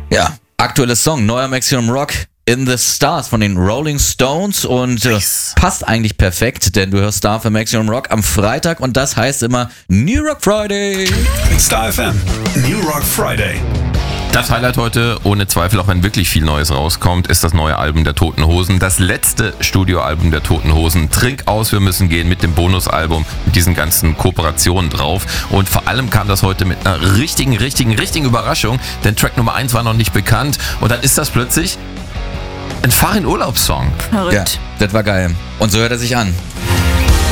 Ja, aktueller Song, neuer Maximum Rock, In the Stars von den Rolling Stones und passt eigentlich perfekt, denn du hörst Star für Maximum Rock am Freitag und das heißt immer New Rock Friday. Star FM, New Rock Friday. Das Highlight heute, ohne Zweifel, auch wenn wirklich viel Neues rauskommt, ist das neue Album der Toten Hosen. Das letzte Studioalbum der Toten Hosen. Trink aus, wir müssen gehen mit dem Bonusalbum, mit diesen ganzen Kooperationen drauf. Und vor allem kam das heute mit einer richtigen Überraschung, denn Track Nummer 1 war noch nicht bekannt. Und dann ist das plötzlich ein Fahr-in-Urlaubssong. Ja, das war geil. Und so hört er sich an.